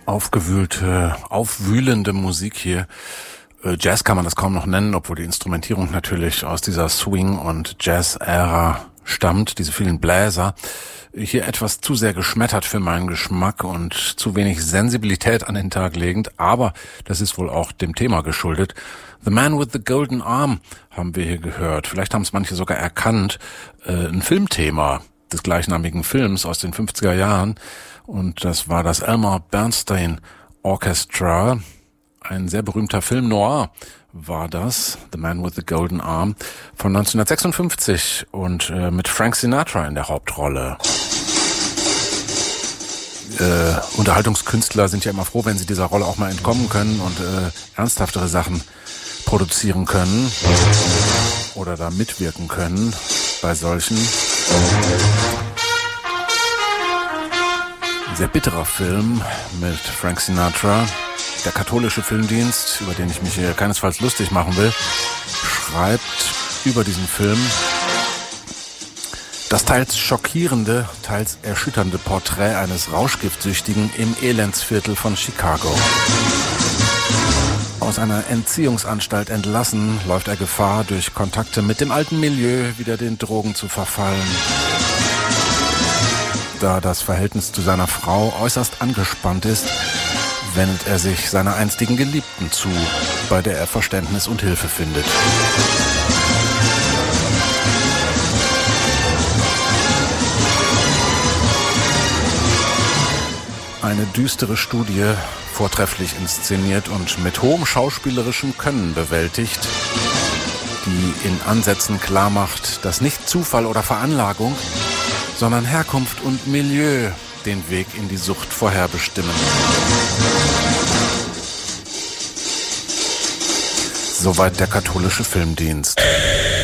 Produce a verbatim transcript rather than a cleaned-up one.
Aufgewühlte, aufwühlende Musik hier. Jazz kann man das kaum noch nennen, obwohl die Instrumentierung natürlich aus dieser Swing- und Jazz-Ära stammt, diese vielen Bläser. Hier etwas zu sehr geschmettert für meinen Geschmack und zu wenig Sensibilität an den Tag legend, aber das ist wohl auch dem Thema geschuldet. The Man with the Golden Arm haben wir hier gehört. Vielleicht haben es manche sogar erkannt. Äh, ein Filmthema des gleichnamigen Films aus den fünfziger Jahren. Und das war das Elmer Bernstein Orchestra. Ein sehr berühmter Film noir war das, The Man with the Golden Arm, von neunzehnhundertsechsundfünfzig und äh, mit Frank Sinatra in der Hauptrolle. Äh, Unterhaltungskünstler sind ja immer froh, wenn sie dieser Rolle auch mal entkommen können und äh, ernsthaftere Sachen produzieren können oder da mitwirken können bei solchen. Ein sehr bitterer Film mit Frank Sinatra. Der katholische Filmdienst, über den ich mich hier keinesfalls lustig machen will, schreibt über diesen Film das teils schockierende, teils erschütternde Porträt eines Rauschgiftsüchtigen im Elendsviertel von Chicago. Aus einer Entziehungsanstalt entlassen, läuft er Gefahr, durch Kontakte mit dem alten Milieu wieder den Drogen zu verfallen. Da das Verhältnis zu seiner Frau äußerst angespannt ist, wendet er sich seiner einstigen Geliebten zu, bei der er Verständnis und Hilfe findet. Eine düstere Studie, vortrefflich inszeniert und mit hohem schauspielerischem Können bewältigt, die in Ansätzen klarmacht, dass nicht Zufall oder Veranlagung, sondern Herkunft und Milieu den Weg in die Sucht vorherbestimmen. Soweit der katholische Filmdienst.